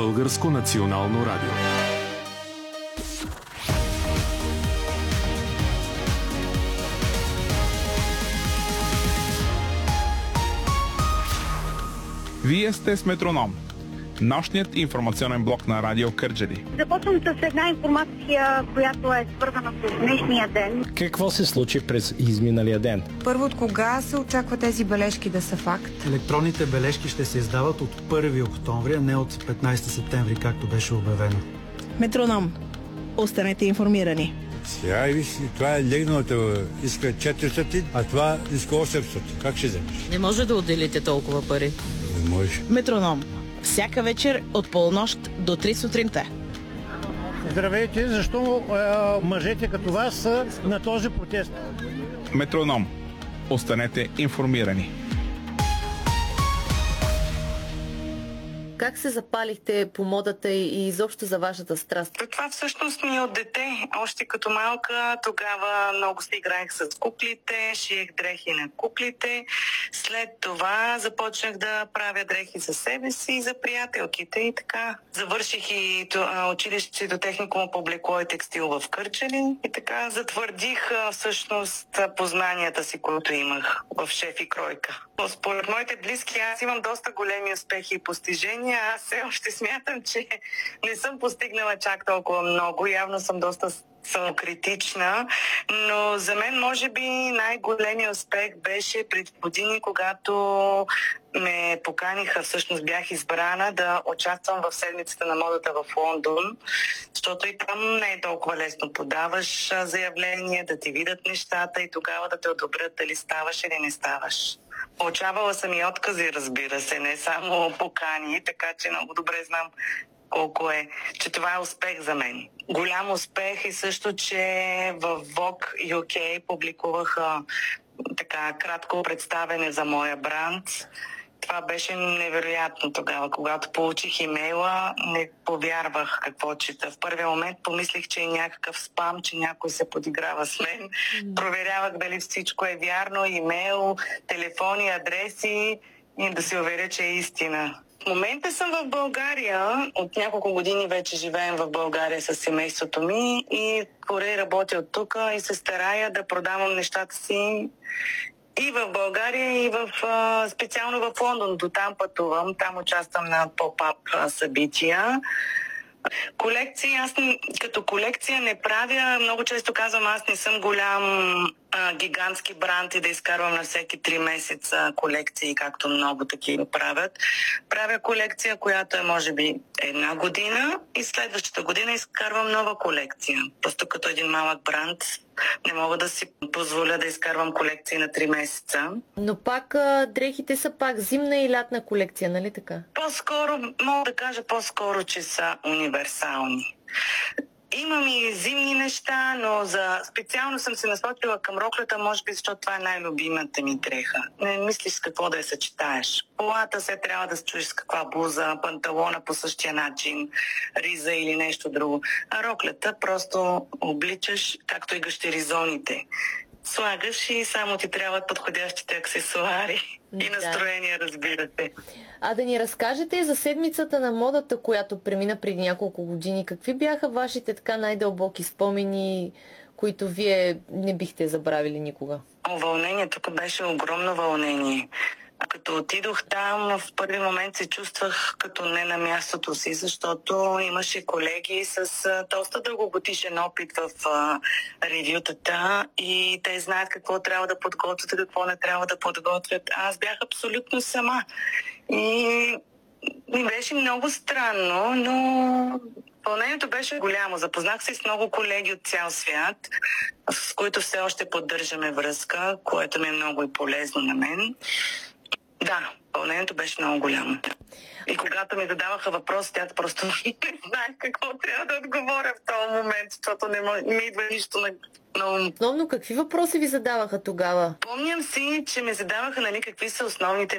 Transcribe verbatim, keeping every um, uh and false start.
Българско национално радио. Вие сте с Метроном, нощният информационен блок на Радио Кърджали. Започвам с една информация, която е свързана с днешния ден. Какво се случи през изминалия ден? Първо, от кога се очаква тези бележки да са факт? Електронните бележки ще се издават от първи октомври, а не от петнайсети септември, както беше обявено. Метроном. Останете информирани. Сега и виж, това е легналата, иска четиристотин, а това иска осемстотин. Как ще вземеш? Не може да отделите толкова пари. Не може. Метроном. Всяка вечер от полунощ до три сутринта. Здравейте, защо е, мъжете като вас са на този протест? Метроном. Останете информирани. Как се запалихте по модата и изобщо за вашата страст? Това всъщност ми е от дете. Още като малка, тогава много се играех с куклите, шиех дрехи на куклите. След това започнах да правя дрехи за себе си и за приятелките и така. Завърших и училището техникум по облекло и текстил в Кърджали и така затвърдих всъщност познанията си, които имах в шеф и кройка. Според моите близки аз имам доста големи успехи и постижения. Аз все още смятам, че не съм постигнала чак толкова много. Явно съм доста самокритична, но за мен може би най-големият успех беше пред години, когато ме поканиха, всъщност бях избрана да участвам в седмицата на модата в Лондон, защото и там не е толкова лесно. Подаваш заявление, да ти видят нещата и тогава да те одобрят дали ставаш или не ставаш. Получавала съм и откази, разбира се, не само покани, така че много добре знам колко е, че това е успех за мен. Голям успех е също, че в Vogue ю кей публикуваха така кратко представене за моя бранд. Това беше невероятно тогава. Когато получих имейла, не повярвах какво чета. В първия момент помислих, че е някакъв спам, че някой се подиграва с мен. Mm. Проверявах дали всичко е вярно, имейл, телефони, адреси и да се уверя, че е истина. В момента съм в България. От няколко години вече живеем в България с семейството ми и поре работя от тук и се старая да продавам нещата си и в България, и в, специално в Лондон. До там пътувам, там участвам на поп-ап събития. Колекции, аз като колекция не правя, много често казвам, аз не съм голям а, гигантски бранд и да изкарвам на всеки три месеца колекции, както много такива правят. Правя колекция, която е може би една година и следващата година изкарвам нова колекция. Просто като един малък бранд не мога да си позволя да изкарвам колекции на три месеца. Но пак а, дрехите са пак зимна и лятна колекция, нали така? По-скоро, мога да кажа по-скоро, че са универсални. Имам и зимни неща, но за специално съм се насочила към роклята, може би защото това е най-любимата ми дреха. Не мислиш с какво да я съчетаеш. Полата се трябва да се чуеш с каква блуза, панталона по същия начин, риза или нещо друго. А роклята просто обличаш, както и гащеризоните. Слагаш и само ти трябват подходящите аксесуари и настроения, разбира се. А да ни разкажете за седмицата на модата, която премина преди няколко години. Какви бяха вашите така най-дълбоки спомени, които вие не бихте забравили никога? О, вълнение, тук беше огромно вълнение. А като отидох там, в първи момент се чувствах като не на мястото си, защото имаше колеги с а, доста дългогодишен опит в а, ревютата и те знаят какво трябва да подготвят, какво не трябва да подготвят. Аз бях абсолютно сама. И ми беше много странно, но вълнението беше голямо. Запознах се с много колеги от цял свят, с които все още поддържаме връзка, което ми е много и полезно на мен. Да, вълнението беше много голямо. И когато ми задаваха въпрос, тя просто не знаех какво трябва да отговоря в този момент, защото не ми идва нищо на, на ум. Основно какви въпроси ви задаваха тогава? Помням си, че ме задаваха, нали, какви са основните